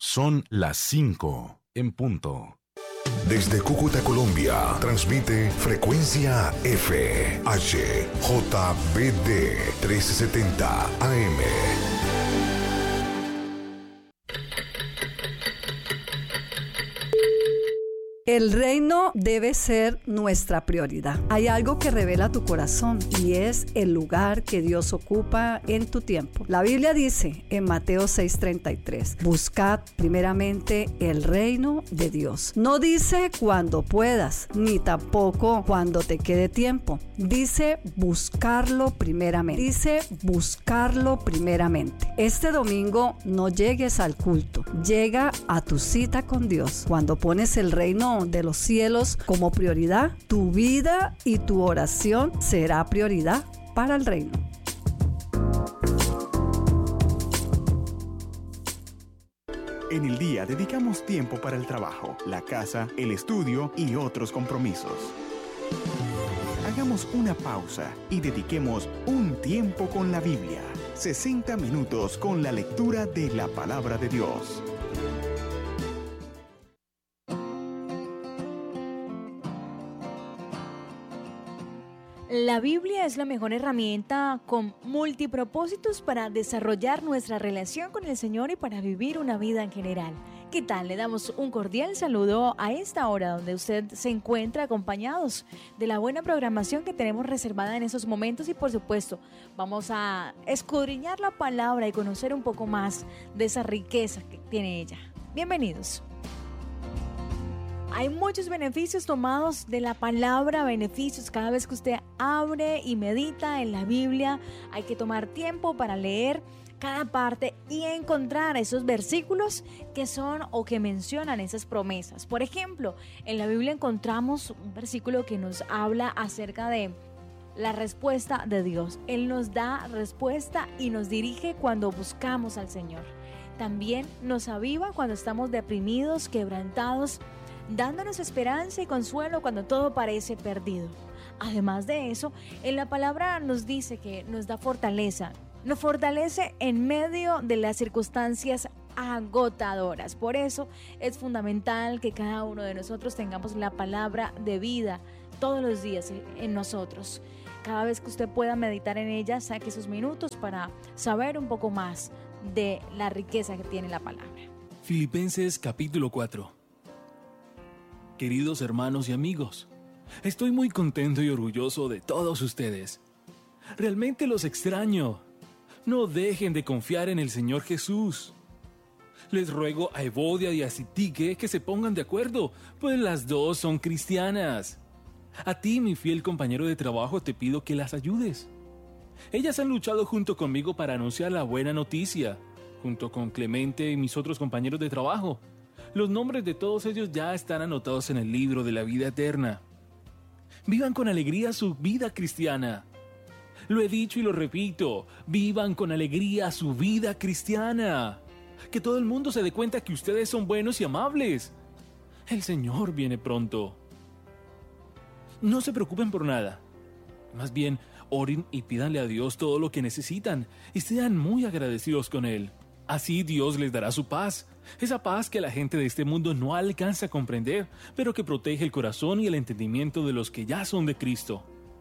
Son las 5 en punto. Desde Cúcuta, Colombia, transmite Frecuencia F, H, JBD 1370 AM. El reino debe ser nuestra prioridad. Hay algo que revela tu corazón y es el lugar que Dios ocupa en tu tiempo. La Biblia dice en Mateo 6:33, buscad primeramente el reino de Dios. No dice cuando puedas, ni tampoco cuando te quede tiempo. Dice buscarlo primeramente. Este domingo no llegues al culto, llega a tu cita con Dios. Cuando pones el reino de los cielos como prioridad, tu vida y tu oración será prioridad para el reino. En el día dedicamos tiempo para el trabajo, la casa, el estudio y otros compromisos. Hagamos una pausa y dediquemos un tiempo con la Biblia. 60 minutos con la lectura de la Palabra de Dios. La Biblia es la mejor herramienta con multipropósitos para desarrollar nuestra relación con el Señor y para vivir una vida en general. ¿Qué tal? Le damos un cordial saludo a esta hora donde usted se encuentra acompañados de la buena programación que tenemos reservada en esos momentos y por supuesto vamos a escudriñar la palabra y conocer un poco más de esa riqueza que tiene ella. Bienvenidos. Hay muchos beneficios tomados de la palabra, beneficios cada vez que usted abre y medita en la Biblia. Hay que tomar tiempo para leer cada parte y encontrar esos versículos que son o que mencionan esas promesas. Por ejemplo, en la Biblia encontramos un versículo que nos habla acerca de la respuesta de Dios. Él nos da respuesta y nos dirige cuando buscamos al Señor. También nos aviva cuando estamos deprimidos, quebrantados, dándonos esperanza y consuelo cuando todo parece perdido. Además de eso, en la palabra nos dice que nos da fortaleza. Nos fortalece en medio de las circunstancias agotadoras. Por eso es fundamental que cada uno de nosotros tengamos la palabra de vida todos los días en nosotros. Cada vez que usted pueda meditar en ella, saque esos minutos para saber un poco más de la riqueza que tiene la palabra. Filipenses capítulo 4. Queridos hermanos y amigos, estoy muy contento y orgulloso de todos ustedes. Realmente los extraño. No dejen de confiar en el Señor Jesús. Les ruego a Evodia y a Sitique que se pongan de acuerdo, pues las dos son cristianas. A ti, mi fiel compañero de trabajo, te pido que las ayudes. Ellas han luchado junto conmigo para anunciar la buena noticia, junto con Clemente y mis otros compañeros de trabajo. Los nombres de todos ellos ya están anotados en el libro de la vida eterna. Vivan con alegría su vida cristiana. Lo he dicho y lo repito, vivan con alegría su vida cristiana. Que todo el mundo se dé cuenta que ustedes son buenos y amables. El Señor viene pronto. No se preocupen por nada. Más bien, oren y pídanle a Dios todo lo que necesitan y sean muy agradecidos con Él. Así Dios les dará su paz, esa paz que la gente de este mundo no alcanza a comprender, pero que protege el corazón y el entendimiento de los que ya son de Cristo.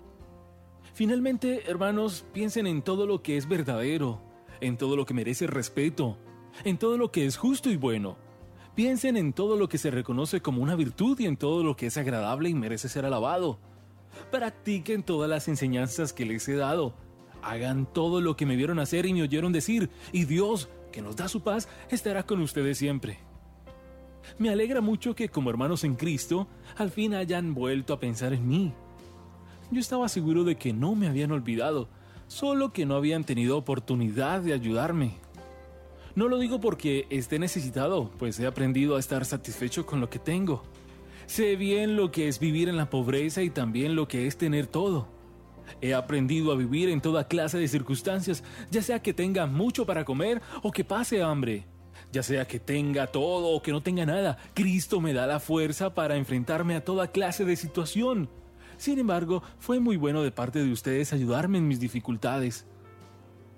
Finalmente, hermanos, piensen en todo lo que es verdadero, en todo lo que merece respeto, en todo lo que es justo y bueno. Piensen en todo lo que se reconoce como una virtud y en todo lo que es agradable y merece ser alabado. Practiquen todas las enseñanzas que les he dado. Hagan todo lo que me vieron hacer y me oyeron decir, y Dios, que nos da su paz, estará con ustedes siempre. Me alegra mucho que como hermanos en Cristo, al fin hayan vuelto a pensar en mí. Yo estaba seguro de que no me habían olvidado, solo que no habían tenido oportunidad de ayudarme. No lo digo porque esté necesitado, pues he aprendido a estar satisfecho con lo que tengo. Sé bien lo que es vivir en la pobreza y también lo que es tener todo. He aprendido a vivir en toda clase de circunstancias, ya sea que tenga mucho para comer o que pase hambre. Ya sea que tenga todo o que no tenga nada, Cristo me da la fuerza para enfrentarme a toda clase de situación. Sin embargo, fue muy bueno de parte de ustedes ayudarme en mis dificultades.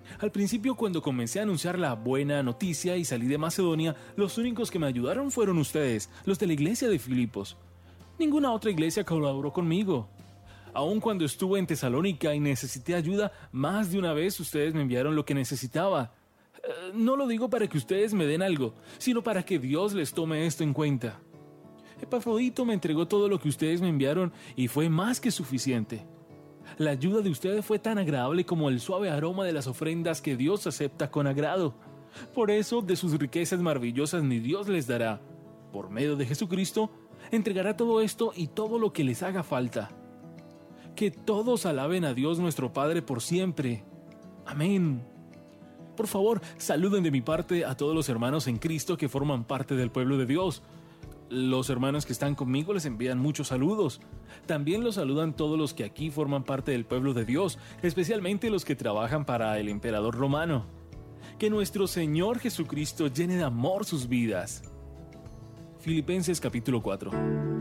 Al principio, cuando comencé a anunciar la buena noticia y salí de Macedonia, los únicos que me ayudaron fueron ustedes, los de la iglesia de Filipos. Ninguna otra iglesia colaboró conmigo. Aun cuando estuve en Tesalónica y necesité ayuda, más de una vez ustedes me enviaron lo que necesitaba. No lo digo para que ustedes me den algo, sino para que Dios les tome esto en cuenta. Epafrodito me entregó todo lo que ustedes me enviaron y fue más que suficiente. La ayuda de ustedes fue tan agradable como el suave aroma de las ofrendas que Dios acepta con agrado. Por eso, de sus riquezas maravillosas mi Dios les dará, por medio de Jesucristo, entregará todo esto y todo lo que les haga falta. Que todos alaben a Dios nuestro Padre por siempre. Amén. Por favor, saluden de mi parte a todos los hermanos en Cristo que forman parte del pueblo de Dios. Los hermanos que están conmigo les envían muchos saludos. También los saludan todos los que aquí forman parte del pueblo de Dios, especialmente los que trabajan para el emperador romano. Que nuestro Señor Jesucristo llene de amor sus vidas. Filipenses capítulo 4.